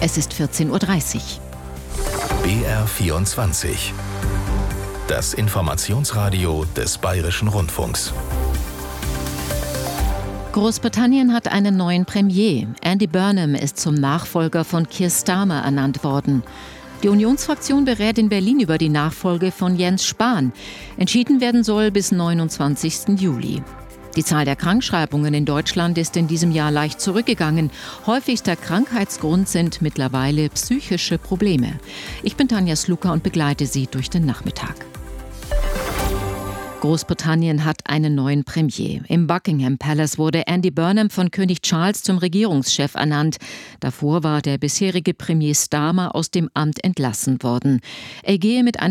Es ist 14.30 Uhr. BR24. Das Informationsradio des Bayerischen Rundfunks. Großbritannien hat einen neuen Premier. Andy Burnham ist zum Nachfolger von Keir Starmer ernannt worden. Die Unionsfraktion berät in Berlin über die Nachfolge von Jens Spahn. Entschieden werden soll bis 29. Juli. Die Zahl der Krankschreibungen in Deutschland ist in diesem Jahr leicht zurückgegangen. Häufigster Krankheitsgrund sind mittlerweile psychische Probleme. Ich bin Tanja Sluka und begleite Sie durch den Nachmittag. Großbritannien hat einen neuen Premier. Im Buckingham Palace wurde Andy Burnham von König Charles zum Regierungschef ernannt. Davor war der bisherige Premier Starmer aus dem Amt entlassen worden. Er gehe mit einem